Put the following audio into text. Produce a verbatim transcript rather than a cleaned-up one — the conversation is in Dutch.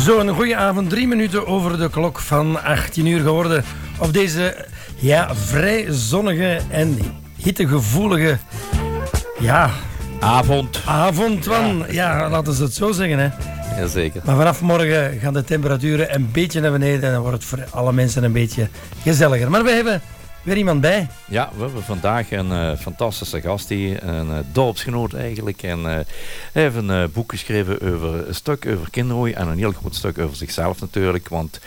Zo, een goede avond. Drie minuten over de klok van achttien uur geworden. Op deze ja, vrij zonnige en hittegevoelige ja, avond. Avond, van, ja. ja, laten we het zo zeggen. Hè. Jazeker. Maar vanaf morgen gaan de temperaturen een beetje naar beneden en dan wordt het voor alle mensen een beetje gezelliger. Maar we hebben weer iemand bij. Ja, we hebben vandaag een uh, fantastische gast hier, een uh, dorpsgenoot eigenlijk. En uh, hij heeft een uh, boek geschreven over een stuk over kinderhooi en een heel groot stuk over zichzelf natuurlijk. Want